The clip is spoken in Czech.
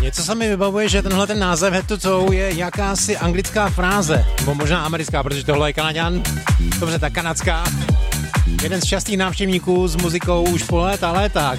Něco se mi vybavuje, že tenhle ten název Head to Toe je jakási anglická fráze, nebo možná americká, protože tohle je Kanaďan. Dobře, tak kanadská. Jeden z častých návštěvníků s muzikou už po léta.